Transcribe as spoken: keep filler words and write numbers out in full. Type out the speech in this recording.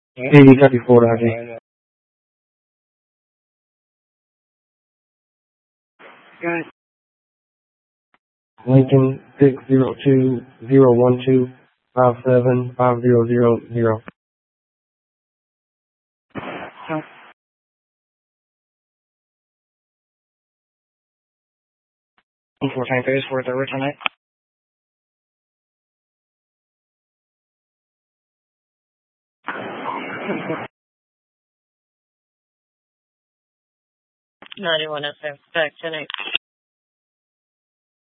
eighty copy forward, I G. Good. Lincoln six zero two zero one two five seven five zero zero zero. Huh. Four time phase for the tonight. ninety-one S M, back ten eight.